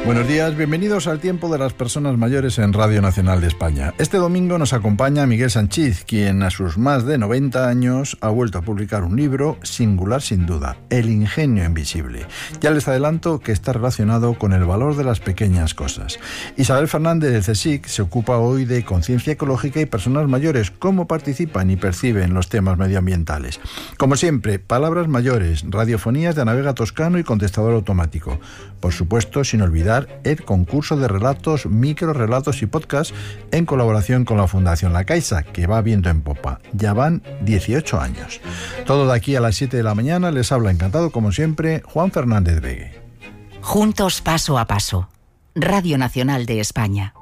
Buenos días, bienvenidos al Tiempo de las Personas Mayores en Radio Nacional de España. Este domingo nos acompaña Miguel Sanchís, quien a sus más de 90 años ha vuelto a publicar un libro singular sin duda, El ingenio invisible. Ya les adelanto que está relacionado con el valor de las pequeñas cosas. Isabel Fernández de CSIC se ocupa hoy de conciencia ecológica y personas mayores, cómo participan y perciben los temas medioambientales. Como siempre, palabras mayores, radiofonías de Navega Toscano y contestador automático. Por supuesto, sin olvidar el concurso de relatos, microrelatos y podcast en colaboración con la Fundación La Caixa, que va viento en popa. Ya van 18 años. Todo de aquí a las 7 de la mañana. Les habla encantado, como siempre, Juan Fernández Vegue. Juntos paso a paso. Radio Nacional de España.